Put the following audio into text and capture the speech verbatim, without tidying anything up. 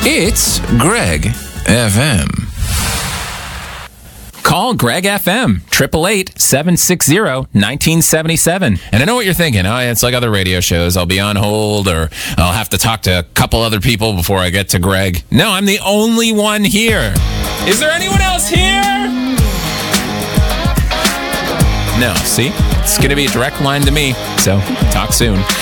It's Greg F M. Call Greg F M, eight eight eight, seven six zero, one nine seven seven. And I know what you're thinking. Oh, it's like other radio shows. I'll be on hold, or I'll have to talk to a couple other people before I get to Greg. No, I'm the only one here. Is there anyone else here? No, see? It's going to be a direct line to me, so talk soon.